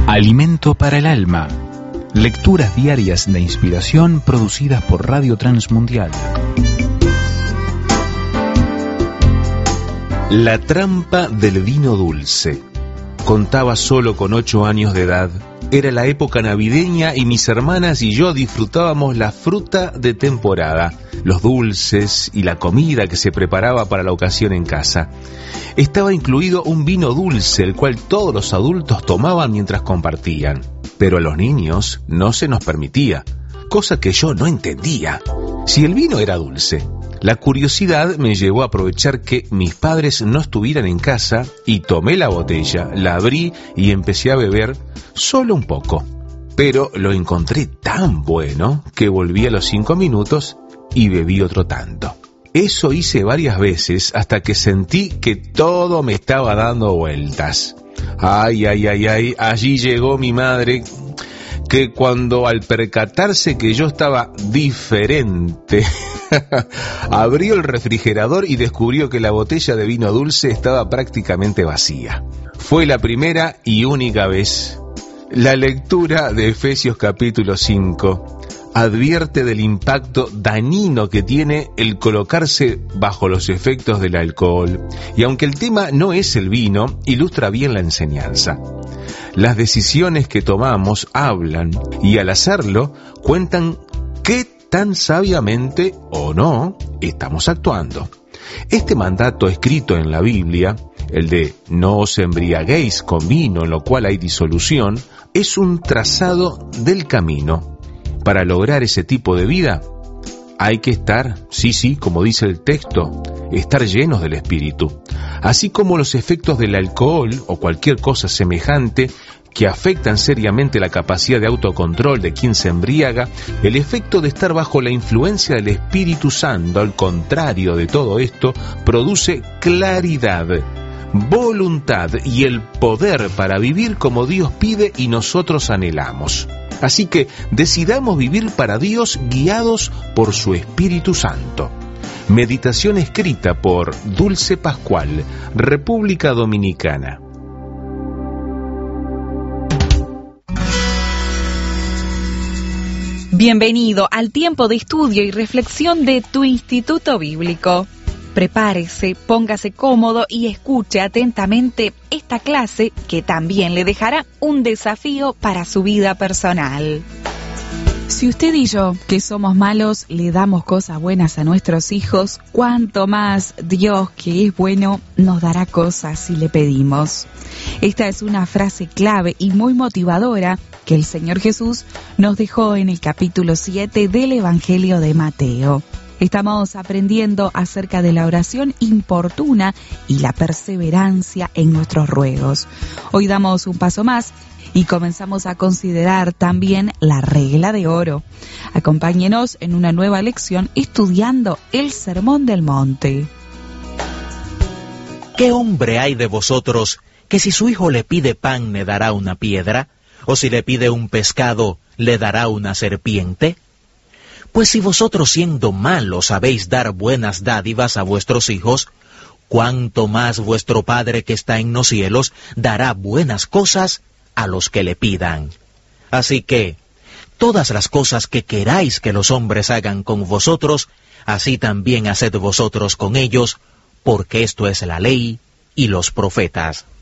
Alimento para el alma. Lecturas diarias de inspiración producidas por Radio Transmundial. La trampa del vino dulce. Contaba solo con 8 años de edad. Era la época navideña y mis hermanas y yo disfrutábamos la fruta de temporada, los dulces y la comida que se preparaba para la ocasión en casa. Estaba incluido un vino dulce, el cual todos los adultos tomaban mientras compartían. Pero a los niños no se nos permitía, cosa que yo no entendía. Si el vino era dulce, la curiosidad me llevó a aprovechar que mis padres no estuvieran en casa y tomé la botella, la abrí y empecé a beber solo un poco. Pero lo encontré tan bueno que volví a los 5 minutos y bebí otro tanto. Eso hice varias veces hasta que sentí que todo me estaba dando vueltas. Ay, allí llegó mi madre, que cuando al percatarse que yo estaba diferente, abrió el refrigerador y descubrió que la botella de vino dulce estaba prácticamente vacía. Fue la primera y única vez. La lectura de Efesios capítulo 5 advierte del impacto dañino que tiene el colocarse bajo los efectos del alcohol. Y aunque el tema no es el vino, ilustra bien la enseñanza. Las decisiones que tomamos hablan y al hacerlo cuentan qué tan sabiamente o no estamos actuando. Este mandato escrito en la Biblia, el de no os embriaguéis con vino en lo cual hay disolución, es un trazado del camino. Para lograr ese tipo de vida hay que estar, como dice el texto, estar llenos del Espíritu. Así como los efectos del alcohol o cualquier cosa semejante que afectan seriamente la capacidad de autocontrol de quien se embriaga, el efecto de estar bajo la influencia del Espíritu Santo, al contrario de todo esto, produce claridad, voluntad y el poder para vivir como Dios pide y nosotros anhelamos. Así que decidamos vivir para Dios guiados por su Espíritu Santo. Meditación escrita por Dulce Pascual, República Dominicana. Bienvenido al tiempo de estudio y reflexión de tu Instituto Bíblico. Prepárese, póngase cómodo y escuche atentamente esta clase que también le dejará un desafío para su vida personal. Si usted y yo, que somos malos, le damos cosas buenas a nuestros hijos, cuánto más Dios, que es bueno, nos dará cosas si le pedimos. Esta es una frase clave y muy motivadora que el Señor Jesús nos dejó en el capítulo 7 del Evangelio de Mateo. Estamos aprendiendo acerca de la oración importuna y la perseverancia en nuestros ruegos. Hoy damos un paso más y comenzamos a considerar también la regla de oro. Acompáñenos en una nueva lección estudiando el Sermón del Monte. ¿Qué hombre hay de vosotros que si su hijo le pide pan le dará una piedra? ¿O si le pide un pescado le dará una serpiente? Pues si vosotros siendo malos sabéis dar buenas dádivas a vuestros hijos, cuánto más vuestro Padre que está en los cielos dará buenas cosas a los que le pidan. Así que, todas las cosas que queráis que los hombres hagan con vosotros, así también haced vosotros con ellos, porque esto es la ley y los profetas.